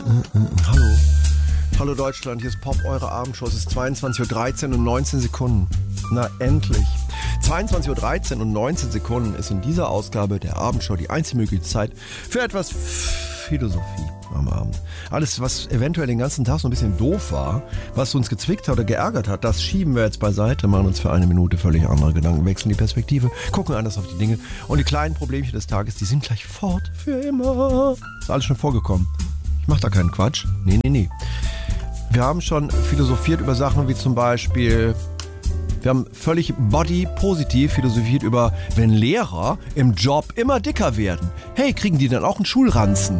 Hallo. Hallo Deutschland, hier ist Pop, eure Abendshow. Es ist 22.13 Uhr und 19 Sekunden. Na, endlich. 22.13 Uhr und 19 Sekunden ist in dieser Ausgabe der Abendshow die einzige mögliche Zeit für etwas Philosophie am Abend. Alles, was eventuell den ganzen Tag so ein bisschen doof war, was uns gezwickt hat oder geärgert hat, das schieben wir jetzt beiseite, machen uns für eine Minute völlig andere Gedanken, wechseln die Perspektive, gucken anders auf die Dinge und die kleinen Problemchen des Tages, die sind gleich fort für immer. Ist alles schon vorgekommen. Ich mach da keinen Quatsch. Nee. Wir haben schon philosophiert über Sachen wie zum Beispiel, wir haben völlig body-positiv philosophiert über, wenn Lehrer im Job immer dicker werden. Hey, kriegen die dann auch einen Schulranzen?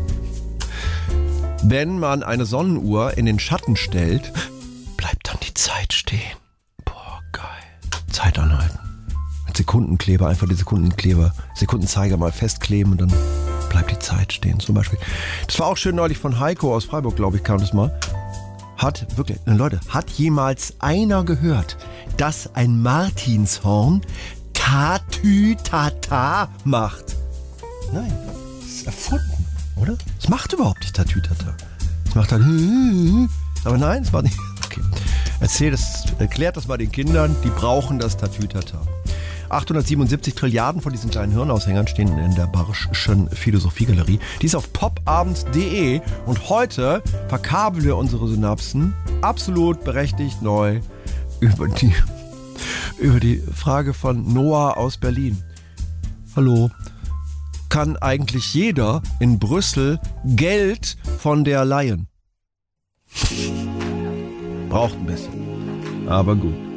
Wenn man eine Sonnenuhr in den Schatten stellt, bleibt dann die Zeit stehen. Boah, geil. Zeit anhalten. Mit Sekundenkleber, einfach die Sekundenzeiger mal festkleben und dann bleibt die Zeit stehen zum Beispiel. Das war auch schön neulich von Heiko aus Freiburg, glaube ich, kam das mal. Hat jemals einer gehört, dass ein Martinshorn Tatütata macht? Nein, das ist erfunden, oder? Es macht überhaupt nicht Tatütata. Es macht dann aber nein, es macht nicht. Okay. Erklärt das mal den Kindern, die brauchen das Tatütata. 877 Trilliarden von diesen kleinen Hirnaushängern stehen in der Barsch'schen Philosophiegalerie. Die ist auf popabend.de und heute verkabeln wir unsere Synapsen absolut berechtigt neu über die Frage von Noah aus Berlin. Hallo, kann eigentlich jeder in Brüssel Geld von der leihen? Braucht ein bisschen, aber gut.